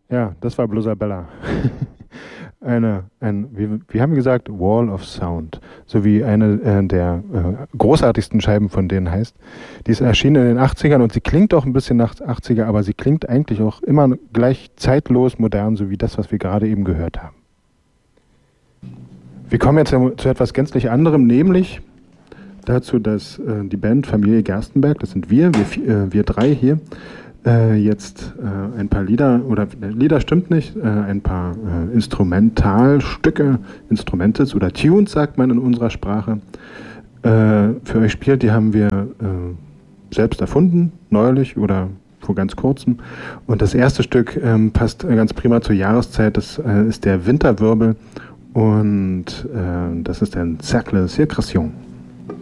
Ja, das war Bluesabella. Wie haben wir gesagt, Wall of Sound, so wie eine der großartigsten Scheiben von denen heißt. Die ist erschienen in den 80ern und sie klingt auch ein bisschen nach 80er, aber sie klingt eigentlich auch immer gleich zeitlos modern, so wie das, was wir gerade eben gehört haben. Wir kommen jetzt zu etwas gänzlich anderem, nämlich dazu, dass die Band Familie Gerstenberg, das sind wir drei hier, jetzt ein paar Lieder, oder Lieder stimmt nicht, ein paar Instrumentalstücke, Instrumentals oder Tunes, sagt man in unserer Sprache, für euch spielt. Die haben wir selbst erfunden, neulich oder vor ganz kurzem. Und das erste Stück passt ganz prima zur Jahreszeit, das ist der Winterwirbel und das ist ein Cercle Circration.